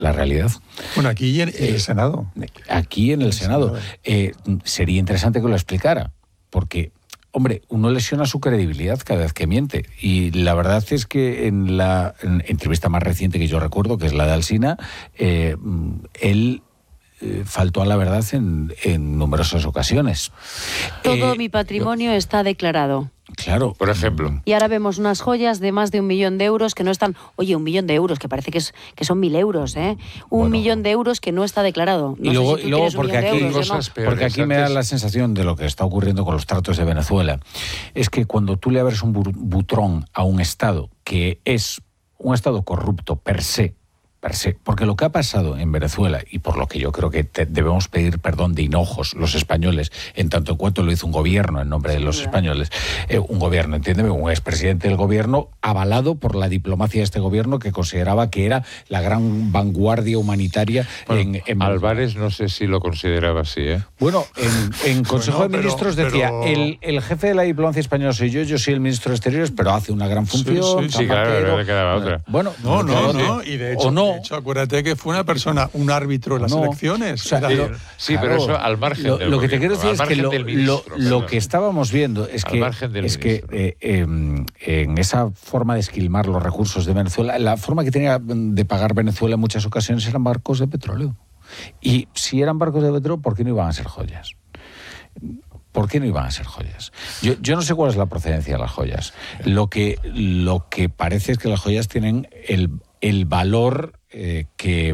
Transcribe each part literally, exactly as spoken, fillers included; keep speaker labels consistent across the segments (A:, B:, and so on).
A: la realidad.
B: Bueno, aquí en el eh, Senado.
A: Aquí en el, el Senado. Senado. Eh, sería interesante que lo explicara, porque, hombre, uno lesiona su credibilidad cada vez que miente. Y la verdad es que en la en, entrevista más reciente que yo recuerdo, que es la de Alsina, eh, él eh, faltó a la verdad en, en numerosas ocasiones.
C: Todo
A: eh,
C: mi patrimonio yo, está declarado.
A: Claro.
D: Por ejemplo.
C: Y ahora vemos unas joyas de más de un millón de euros que no están... Oye, un millón de euros, que parece que, es, que son mil euros, ¿eh? Un bueno, millón de euros que no está declarado. No
A: y luego,
C: sé si
A: y luego porque aquí,
C: euros,
A: cosas no. peores, porque aquí me da la sensación de lo que está ocurriendo con los tratos de Venezuela. Es que cuando tú le abres un butrón a un Estado que es un Estado corrupto per se, per se, porque lo que ha pasado en Venezuela, y por lo que yo creo que te, debemos pedir perdón de hinojos los españoles, en tanto en cuanto lo hizo un gobierno en nombre de los sí, españoles, eh, un gobierno, entiéndeme, un expresidente del gobierno avalado por la diplomacia de este gobierno que consideraba que era la gran vanguardia humanitaria bueno, en, en
D: Álvarez no sé si lo consideraba así, ¿eh?
A: Bueno, en, en Consejo bueno, de Ministros pero, decía, pero... El, el jefe de la diplomacia española soy yo, yo soy el ministro de Exteriores, pero hace una gran función.
D: Sí, sí, sí claro, no le quedaba otra.
A: Bueno,
B: no, no, no, no, y de hecho,
A: o no,
B: de hecho, acuérdate que fue una persona, un árbitro en las no, elecciones.
A: O sea,
B: era,
A: lo,
D: sí, claro, pero eso al margen
A: lo,
D: del
A: lo que te
D: gobierno,
A: quiero decir es que lo,
D: ministro,
A: lo, lo que estábamos viendo es
D: al
A: que, es que eh, eh, en esa forma de esquilmar los recursos de Venezuela, la forma que tenía de pagar Venezuela en muchas ocasiones eran barcos de petróleo. Y si eran barcos de petróleo, ¿por qué no iban a ser joyas? ¿Por qué no iban a ser joyas? Yo, yo no sé cuál es la procedencia de las joyas. Lo que, lo que parece es que las joyas tienen el, el valor eh, que,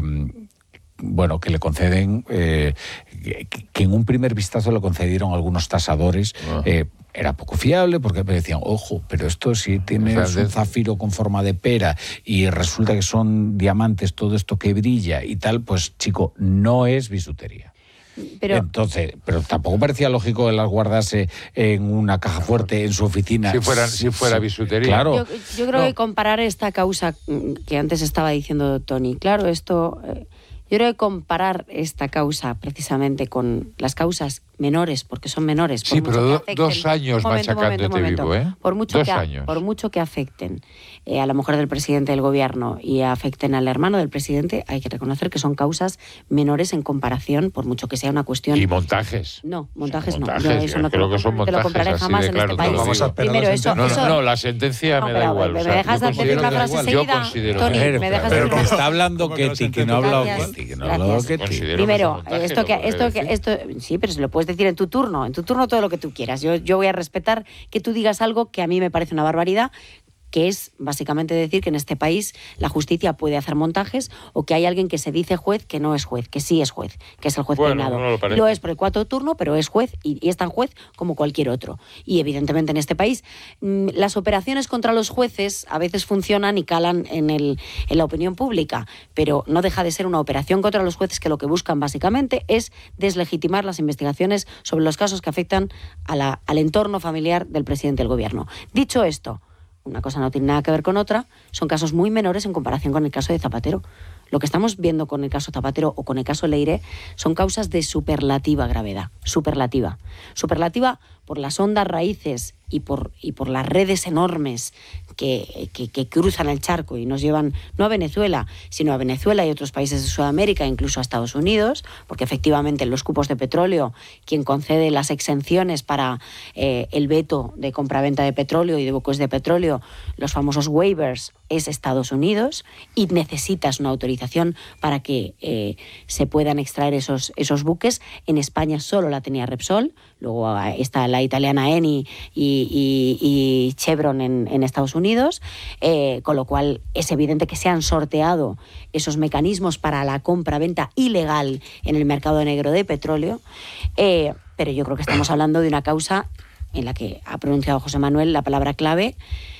A: bueno, que le conceden, eh, que, que en un primer vistazo le concedieron algunos tasadores. Uh-huh. eh, Era poco fiable porque me decían, ojo, pero esto si tiene o sea, un zafiro con forma de pera y resulta que son diamantes, todo esto que brilla y tal, pues chico, no es bisutería. Pero, Entonces, pero tampoco parecía lógico que las guardase en una caja fuerte en su oficina.
D: Si fuera, si fuera bisutería.
A: Claro.
C: Yo, yo creo
A: no.
C: que comparar esta causa que antes estaba diciendo Tony, claro, esto... Eh, yo creo que comparar esta causa precisamente con las causas menores, porque son menores. Por
D: sí,
C: mucho
D: pero
C: que
D: afecten, dos años momento, machacándote momento, vivo, ¿eh?
C: Por mucho,
D: dos
C: que,
D: años.
C: por mucho que afecten eh, a la mujer del presidente del gobierno y afecten al hermano del presidente, hay que reconocer que son causas menores en comparación, por mucho que sea una cuestión...
D: Y montajes.
C: No, montajes,
D: sí,
C: no.
D: montajes,
C: Yo eso no te,
D: creo
C: lo,
D: que son montajes,
C: te lo compraré jamás en
D: claro,
C: este país.
B: Vamos a
C: Primero, eso,
D: no,
C: eso,
D: no, no, la sentencia
C: no,
D: me da
C: pero,
D: igual.
C: ¿Me
D: o sea,
C: dejas decir una frase seguida? Tony, ¿me dejas
A: pero
C: decir
A: que está hablando Ketty, que no ha hablado Ketty, que no ha hablado Ketty.
C: Primero, esto que, esto que, esto, sí, pero se lo puedes decir en tu turno, en tu turno todo lo que tú quieras. Yo, yo voy a respetar que tú digas algo que a mí me parece una barbaridad, que es básicamente decir que en este país la justicia puede hacer montajes o que hay alguien que se dice juez que no es juez, que sí es juez, que es el juez
D: bueno,
C: peinado.
D: No lo,
C: lo es por el cuarto turno, pero es juez y, y es tan juez como cualquier otro. Y evidentemente en este país mmm, las operaciones contra los jueces a veces funcionan y calan en, el, en la opinión pública, pero no deja de ser una operación contra los jueces que lo que buscan básicamente es deslegitimar las investigaciones sobre los casos que afectan a la, al entorno familiar del presidente del gobierno. Dicho esto, una cosa no tiene nada que ver con otra, son casos muy menores en comparación con el caso de Zapatero. Lo que estamos viendo con el caso Zapatero o con el caso Leire son causas de superlativa gravedad, superlativa. Superlativa por las hondas raíces y por, y por las redes enormes que, que, que cruzan el charco y nos llevan no a Venezuela, sino a Venezuela y otros países de Sudamérica, incluso a Estados Unidos, porque efectivamente en los cupos de petróleo, quien concede las exenciones para eh, el veto de compraventa de petróleo y de buques de petróleo, los famosos waivers, es Estados Unidos, y necesitas una autorización para que eh, se puedan extraer esos, esos buques. En España solo la tenía Repsol, luego está la italiana Eni y, y, y Chevron en, en Estados Unidos, eh, con lo cual es evidente que se han sorteado esos mecanismos para la compra-venta ilegal en el mercado negro de petróleo, eh, pero yo creo que estamos hablando de una causa en la que ha pronunciado José Manuel la palabra clave,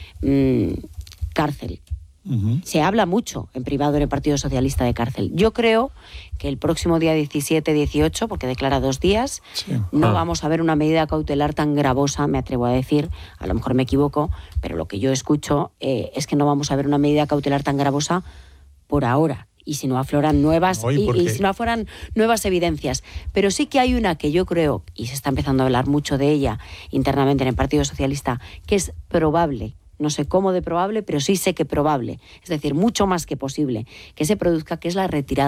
C: mmm, cárcel. Uh-huh. Se habla mucho en privado en el Partido Socialista de cárcel. Yo creo que el próximo día diecisiete dieciocho, porque declara dos días, sí. no ah. vamos a ver una medida cautelar tan gravosa, me atrevo a decir, a lo mejor me equivoco, pero lo que yo escucho eh, es que no vamos a ver una medida cautelar tan gravosa por ahora. Y si no afloran nuevas no, ¿y, y, y si no afloran nuevas evidencias. Pero sí que hay una que yo creo, y se está empezando a hablar mucho de ella internamente en el Partido Socialista, que es probable no sé cómo de probable, pero sí sé que probable, es decir, mucho más que posible, que se produzca, que es la retirada